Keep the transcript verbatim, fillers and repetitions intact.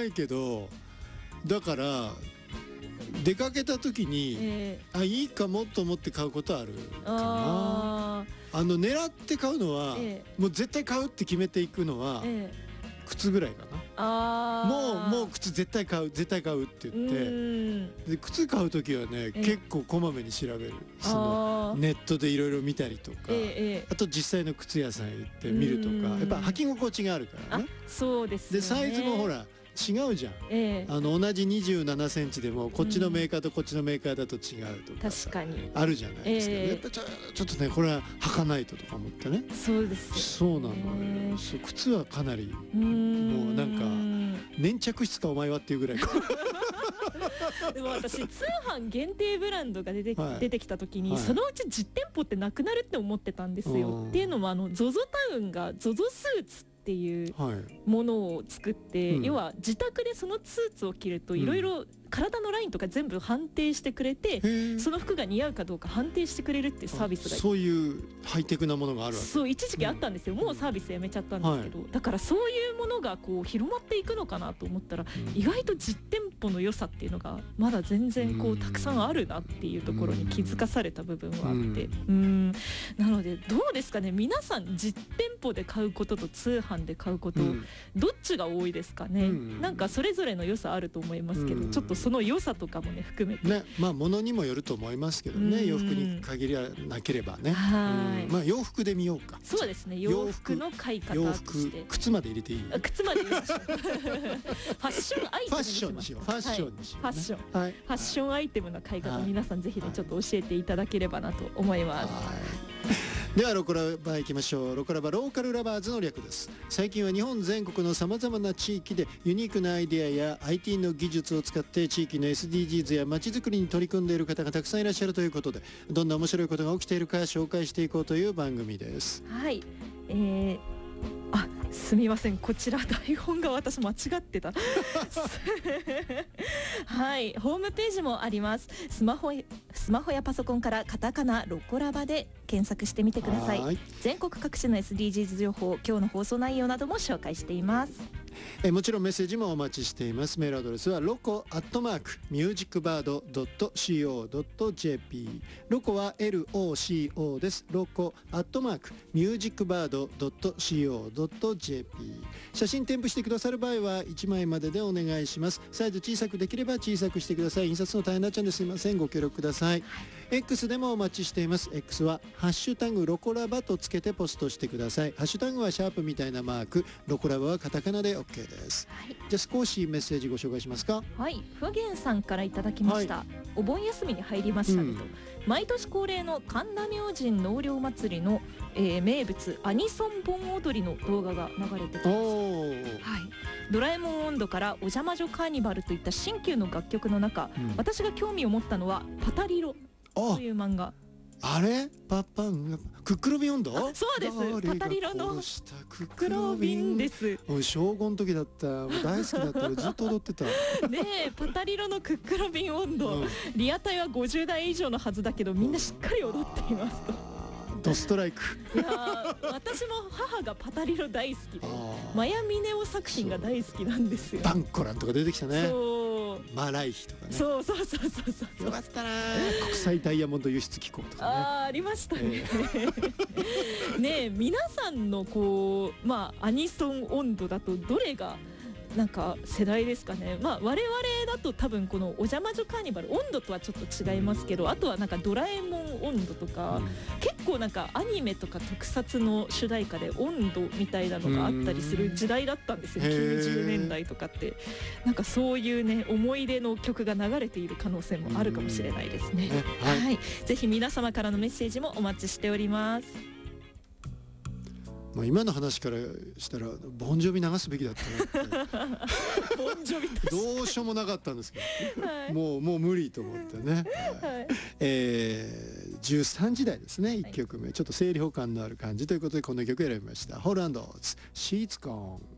ないけど、だから出かけた時に、えー、あいいかもと思って買うことあるかな。ああの狙って買うのは、えー、もう絶対買うって決めていくのは、えー、靴ぐらいかな。あもうもう靴絶対買う絶対買うって言ってで靴買う時はね、えー、結構こまめに調べる。そのネットでいろいろ見たりとか、えー、あと実際の靴屋さん行って見るとか、やっぱ履き心地があるからね。 そうですよね。 でサイズもほら違うじゃん、えー、あの同じにじゅうななセンチでもこっちのメーカーとこっちのメーカーだと違うとか、 確かにあるじゃないですか、えー、やっぱちょ、ちょっとねこれは履かないととか思ってね。 そうですよね。 そうなのよ。そう靴はかなりもうなんか粘着質かお前はっていうぐらいでも私通販限定ブランドが出て、はい、出てきた時に、はい、そのうち実店舗ってなくなるって思ってたんですよ。っていうのもあの ゾゾ タウンが ゾゾ スーツっていうものを作って、はい、要は自宅でそのスーツを着るといろいろ体のラインとか全部判定してくれて、うん、その服が似合うかどうか判定してくれるっていうサービスがそういうハイテクなものがあるわけ。 そう一時期あったんですよ、うん、もうサービスやめちゃったんですけど、はい、だからそういうものがこう広まっていくのかなと思ったら、うん、意外と実店舗の良さっていうのがまだ全然こうたくさんあるなっていうところに気づかされた部分はあって、うん、うんなのでどうですかね、皆さん実店舗で買うことと通販で買うこと、うん、どっちが多いですかね、うん、なんかそれぞれの良さあると思いますけど、うん、ちょっとその良さとかもね含めてね、まあ物にもよると思いますけどね、うん、洋服に限りはなければね、はい、うん、まあ洋服で見ようか。 そうですね、洋服の買い方として、 靴まで入れていい？ 靴まで入れましょうファッションアイテムファッションにしよう。ファッションにしよう、ね、 はい、ファッション、はい、ファッションアイテムの買い方、はい、皆さんぜひねちょっと教えていただければなと思います。はい、 ではロコラバ行きましょう。ロコラバローカルラバーズの略です。最近は日本全国のさまざまな地域でユニークなアイデアや アイティー の技術を使って地域の エスディージーズ やまちづくりに取り組んでいる方がたくさんいらっしゃるということで、どんな面白いことが起きているか紹介していこうという番組です。 はい、えー、あすみません、こちら台本が私間違ってたはい、ホームページもあります。スマホスマホやパソコンからカタカナロコラバで検索してみてください。い全国各地の エスディージーズ 情報、今日の放送内容なども紹介しています。 えもちろんメッセージもお待ちしています。メールアドレスはロコアットマークミュージックバードドットシーオードットジェーピー、 ロコは エルオーシーオー です。ロコアットマークミュージックバードドットシーオードットジェーピー、 写真添付してくださる場合はいちまいまででお願いします。サイズ小さくできれば小さくしてください。印刷の大変になっちゃうんですいません、ご協力ください。 X でもお待ちしています。 X はハッシュタグロコラバとつけてポストしてください。ハッシュタグはシャープみたいなマーク、ロコラバはカタカナで OK です。はい、じゃあ少しメッセージご紹介しますか。 はい、フゲンさんからいただきました、はい、お盆休みに入りましたねと、うん、毎年恒例の神田明神納涼祭りの、えー、名物アニソン盆踊りの動画が流れてきました。はい、ドラえもん音頭からお邪魔女カーニバルといった新旧の楽曲の中、うん、私が興味を持ったのはパタリロという漫画。 あれパパンクックロビン温度？ そうです、パタリロのクックロビンです。 小ごの時だった、もう大好きだった、ずっと踊ってたねえ、パタリロのクックロビン温度、うん、リアタイはごじゅうだい以上のはずだけどみんなしっかり踊っていますと。 ドストライク。 いや私も母がパタリロ大好きで、マヤミネオ作品が大好きなんですよ。 バンコランとか出てきたね。 そうマライヒとかね。 そうそうそうそうそう。 よかったな。国際ダイヤモンド輸出機構とかね。 ああ、ありましたね。えー、ねえ、皆さんのこうまあアニソン温度だとどれがなんか世代ですかね。まあ我々だと多分このお邪魔女カーニバル温度とはちょっと違いますけど、あとはなんかドラえもん温度とか、うん、結構なんかアニメとか特撮の主題歌で温度みたいなのがあったりする時代だったんですよ。きゅうじゅうねんだいとかってなんかそういうね思い出の曲が流れている可能性もあるかもしれないですね。はい、はい、ぜひ皆様からのメッセージもお待ちしております。 まあ、今の話からしたらボンジョビ流すべきだったなってボンジョビどうしようもなかったんですけど、はい、もうもう無理と思ってね、はい、えー、じゅうさんじ台ですね。いっきょくめ、ちょっと整理保管のある感じということでこの曲選びました。ホール&オーツシーツコーン。